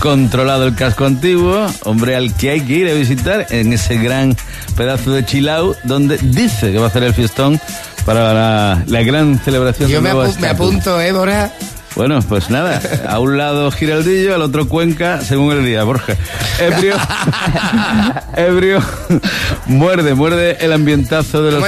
controlado el casco antiguo, hombre al que hay que ir a visitar en ese gran pedazo de Chilau, donde dice que va a hacer el fiestón para la gran celebración. Yo me apunto, Borja. Bueno, pues nada, a un lado Giraldillo, al otro Cuenca, según el día, Borja. Ebrio, muerde el ambientazo de los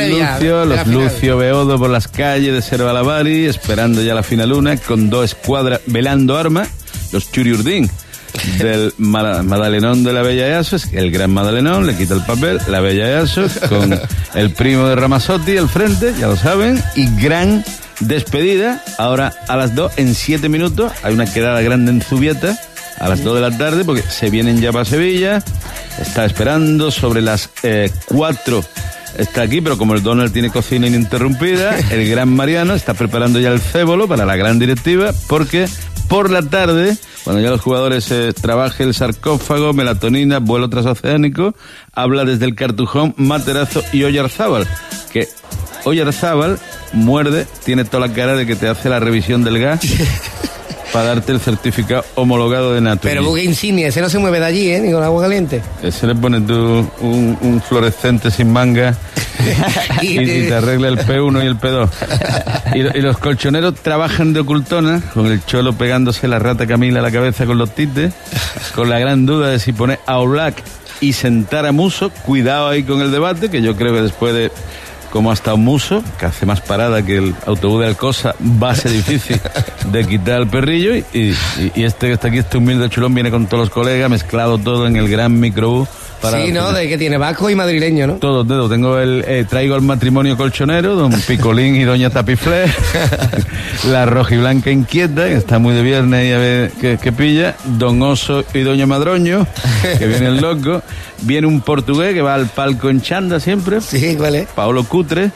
Lucio Beodo por las calles de Servalavari, esperando ya la fina luna, con 2 escuadras velando armas, los Churiurdín del Madalenón de la Bella Easo, es el gran Madalenón, le quita el papel, la Bella Easo, con el primo de Ramazzotti al frente, ya lo saben, y gran despedida, ahora a las 2, en 7 minutos, hay una quedada grande en Zubieta, a las 2 de la tarde, porque se vienen ya para Sevilla, está esperando, sobre las 4 está aquí, pero como el Donald tiene cocina ininterrumpida, el gran Mariano está preparando ya el cébolo para la gran directiva, porque por la tarde, cuando ya los jugadores trabajen el sarcófago, melatonina, vuelo transoceánico, habla desde el Cartujón, Materazo y Oyarzábal, que Oyarzábal muerde, tiene toda la cara de que te hace la revisión del gas para darte el certificado homologado de Nato. Pero buque insignia, ese no se mueve de allí, ni con agua caliente. Ese le pones tú un fluorescente sin manga y te arregla el P1 y el P2. Y los colchoneros trabajan de ocultona, con el Cholo pegándose la rata Camila a la cabeza con los tites, con la gran duda de si poner a Oblak y sentar a Muso. Cuidado ahí con el debate, que yo creo que después de como hasta un Muso, que hace más parada que el autobús de Alcosa, va a ser difícil de quitar al perrillo, y este que está aquí, este humilde chulón, viene con todos los colegas, mezclado todo en el gran microbús. Sí, ¿no? De que tiene vasco y madrileño, ¿no? Todos dedos. Traigo el matrimonio colchonero, don Picolín y doña Tapiflé, la rojiblanca inquieta, que está muy de viernes y a ver qué pilla, don Oso y doña Madroño, que viene el loco, viene un portugués que va al palco en chanda siempre. Sí, ¿cuál es? Paolo Cutre.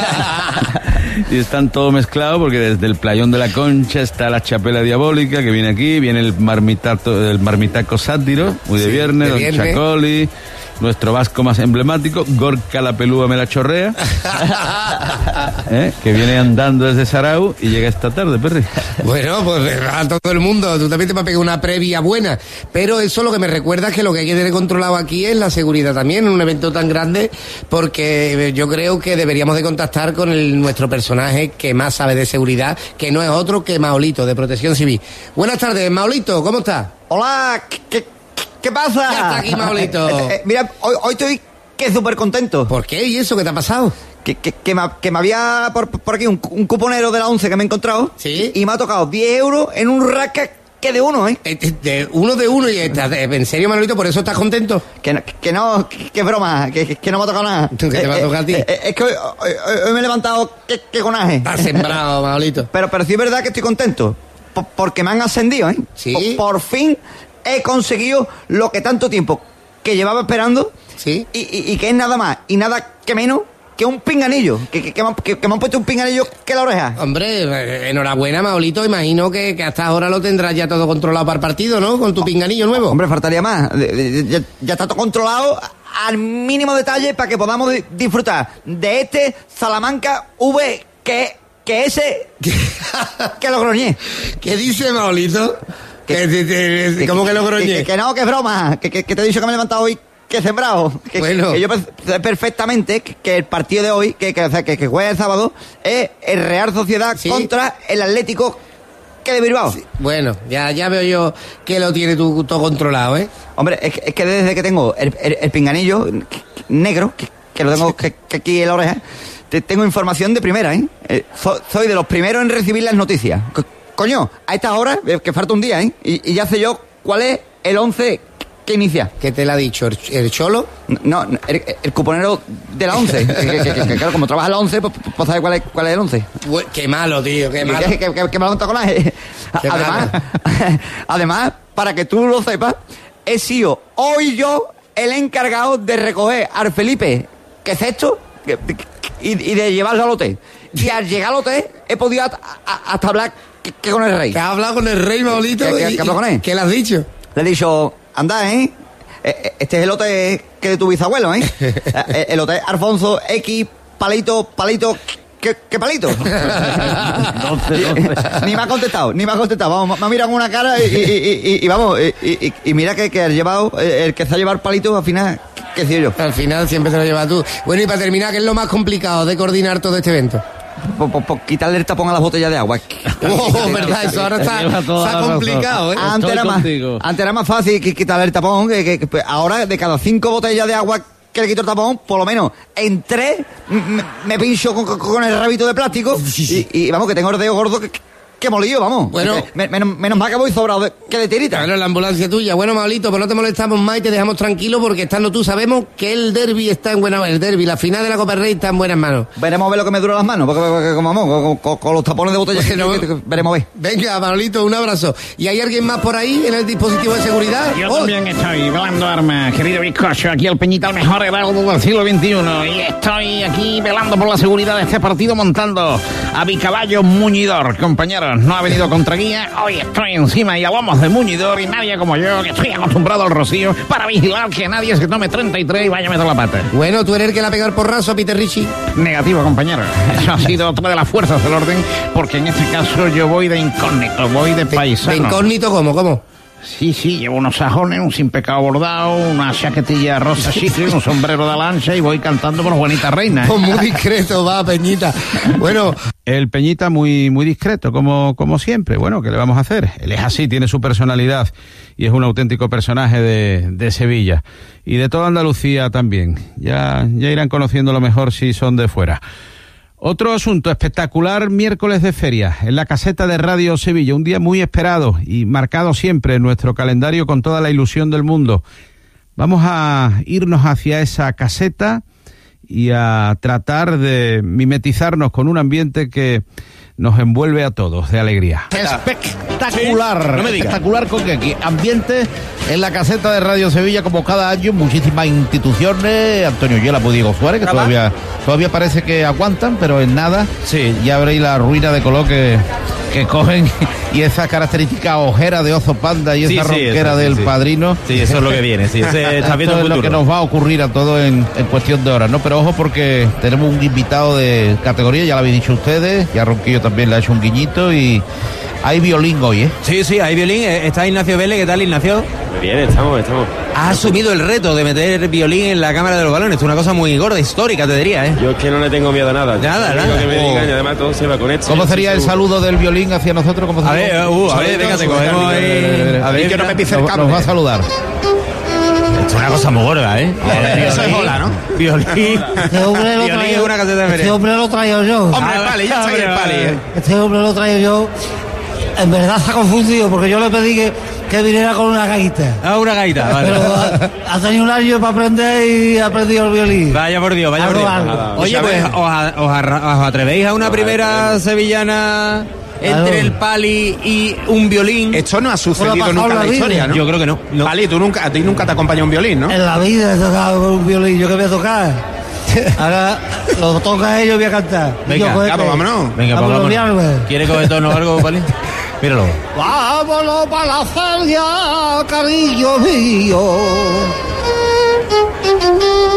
Y están todos mezclados, porque desde el Playón de la Concha está la Chapela Diabólica, que viene aquí, viene el marmitaco sátiro, muy de viernes, don Chacoli, nuestro vasco más emblemático, Gorka la pelúa me la chorrea, que viene andando desde Sarau y llega esta tarde, perri. Bueno, pues a todo el mundo, tú también te vas a pegar una previa buena, pero eso lo que me recuerda es que lo que hay que tener controlado aquí es la seguridad también, en un evento tan grande, porque yo creo que deberíamos de contactar con nuestro personaje que más sabe de seguridad, que no es otro que Maolito, de Protección Civil. Buenas tardes, Maolito, ¿cómo estás? Hola, ¿qué pasa? Ya está aquí, Maolito. Mira, hoy estoy súper contento. ¿Por qué? ¿Y eso qué te ha pasado? Que me había por aquí un cuponero de la 11 que me he encontrado. ¿Sí? Y me ha tocado 10 euros en un rack que de uno, De uno, y estás, ¿en serio, Manuelito? ¿Por eso estás contento? Que es broma, que no me ha tocado nada. ¿Qué te va a tocar a ti? Es que hoy me he levantado que conaje. Estás sembrado, Manuelito. Pero sí es verdad que estoy contento, porque me han ascendido, Sí. Por fin he conseguido lo que tanto tiempo que llevaba esperando. Sí. Y que es nada más y nada que menos que un pinganillo, que me han puesto un pinganillo que la oreja. Hombre, enhorabuena, Maolito. Imagino que hasta ahora lo tendrás ya todo controlado para el partido, ¿no? Con tu pinganillo nuevo. Hombre, faltaría más. Ya está todo controlado al mínimo detalle para que podamos disfrutar de este Salamanca V que ese que lo groñé. ¿Qué dice, Maolito? ¿Cómo que lo groñé? Que no, que es broma. Que te he dicho que me he levantado hoy que he sembrado. Bueno. Que yo sé perfectamente que el partido de hoy, que juega el sábado, es el Real Sociedad contra el Atlético de Bilbao. Sí. Bueno, ya veo yo que lo tienes tú todo controlado, ¿eh? Hombre, es que desde que tengo el pinganillo negro, que lo tengo que aquí en la oreja, tengo información de primera, soy de los primeros en recibir las noticias. Coño, a estas horas, que falta un día, y ya sé yo cuál es el 11 que inicia. ¿Qué te lo ha dicho? ¿El Cholo? No, el cuponero de la 11. que claro, como trabaja la 11, pues sabes cuál es el 11. Qué malo, tío, qué malo. Que me lo con Además, para que tú lo sepas, he sido hoy yo el encargado de recoger al Felipe, que es esto, y de llevarlo al hotel. Y al llegar al hotel he podido hasta hablar que con el rey. ¿Que has hablado con el rey, Maolito? ¿Qué hablado con él? ¿Qué le has dicho? Le he dicho, anda, este es el hotel que de tu bisabuelo, el hotel Alfonso X, palito, ¿Qué palito? 12. Ni me ha contestado. Vamos, me ha mirado con una cara y vamos, y mira que ha llevado, el que se ha llevado el palito, al final, ¿qué sé yo? Al final siempre te lo llevas tú. Bueno, y para terminar, ¿qué es lo más complicado de coordinar todo este evento? Por quitarle el tapón a las botellas de agua. Verdad, eso ahora está complicado, ¿eh? Antes era más fácil quitarle el tapón, pues ahora de cada 5 botellas de agua que le quito el tapón, por lo menos en 3 me pincho con el rabito de plástico y vamos, que tengo el dedo gordo que molillo, vamos. Bueno, menos mal que voy sobrado que de tirita. Claro, la ambulancia tuya. Bueno, Manolito, pues no te molestamos más y te dejamos tranquilo porque estando tú sabemos que el derbi está en buenas manos. El derbi, la final de la Copa del Rey está en buenas manos. Veremos a ver lo que me dura las manos, porque como vamos, con los tapones de botella, veremos a ver. Venga, Manolito, un abrazo. ¿Y hay alguien más por ahí en el dispositivo de seguridad? Yo también estoy velando armas, querido bizcocho. Aquí el Peñita, el mejor heraldo del siglo XXI. Y estoy aquí velando por la seguridad de este partido, montando a mi caballo muñidor, compañeros. No ha venido contra guía, hoy estoy encima y a lomos de muñidor y nadie como yo, que estoy acostumbrado al rocío, para vigilar que nadie se tome 33 y vaya a meter la pata. Bueno, ¿tú eres el que le ha pegado el porrazo a Peter Ricci? Negativo, compañero. Eso ha sido otra de las fuerzas del orden, porque en este caso yo voy de incógnito, voy de paisano. ¿De incógnito cómo? Sí, llevo unos sajones, un sin pecado bordado, una chaquetilla rosa chicle, un sombrero de lancha y voy cantando por Juanita Reina. Pues muy discreto va, Peñita. Bueno, el Peñita muy discreto, como siempre. Bueno, ¿qué le vamos a hacer? Él es así, tiene su personalidad y es un auténtico personaje de Sevilla. Y de toda Andalucía también. Ya irán conociendo lo mejor si son de fuera. Otro asunto, espectacular miércoles de feria en la caseta de Radio Sevilla, un día muy esperado y marcado siempre en nuestro calendario con toda la ilusión del mundo. Vamos a irnos hacia esa caseta y a tratar de mimetizarnos con un ambiente que nos envuelve a todos de alegría. Espectacular, ¿Sí? No me digas. Espectacular con que aquí ambiente en la caseta de Radio Sevilla como cada año, muchísimas instituciones, Antonio Yela, Diego Suárez, que todavía parece que aguantan, pero en nada, sí, ya veréis la ruina de color que cogen y esa característica ojera de Oso Panda y esa ronquera del Padrino. Sí, eso es lo que viene, sí, está viendo el futuro. Es lo que nos va a ocurrir a todos en cuestión de horas, ¿no? Pero ojo porque tenemos un invitado de categoría, ya lo habéis dicho ustedes, ya Ronquillo también le ha hecho un guiñito y hay violín hoy, ¿eh? Sí, hay violín. Está Ignacio Vélez. ¿Qué tal, Ignacio? Muy bien, estamos. Has asumido el reto de meter violín en la Cámara de los Balones. Es una cosa muy gorda, histórica, te diría, ¿eh? Yo es que no le tengo miedo a nada. Nada. Que me digan, y además todo se va con esto. ¿Cómo sería el saludo del violín hacia nosotros? ¿Cómo a ver, venga, te cogemos ahí. A ver, que no me pise el cable. Nos va a saludar. Es una cosa muy gorda, ¿eh? Eso es hola, ¿no? Violín. Este hombre lo Violín es una caseta de feria. Este hombre lo traigo yo. Hombre, Pali, ya estoy el Pali. Este hombre lo traigo yo. En verdad está confundido porque yo le pedí que viniera con una gaita. Una gaita, vale. Pero ha tenido un año para aprender y ha aprendido el violín. Vaya por Dios. Oye, pues, ¿os atrevéis a una primera sevillana entre el Pali y un violín? Esto no ha sucedido nunca en la historia, ¿no? Yo creo que no. Pali, a ti nunca te acompaña un violín, ¿no? En la vida he tocado con un violín. ¿Yo qué voy a tocar? Ahora lo toca ellos, voy a cantar. Venga, vámonos. Venga, vámonos. ¿Quiere coger tono o algo, Pali? Míralo. Vámonos para la feria, cariño mío.